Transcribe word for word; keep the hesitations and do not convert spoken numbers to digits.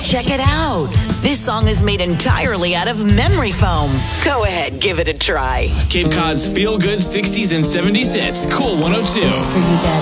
Check it out. This song is made entirely out of memory foam. Go ahead, give it a try. Cape Cod's feel-good sixties and seventies hits. Cool one oh two. This is for you, Dad.